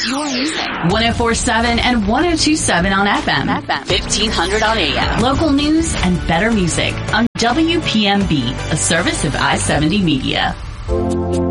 Your music. 104.7 and 102.7 on FM. 1500 on AM. Local news and better music on WPMB, a service of I-70 Media.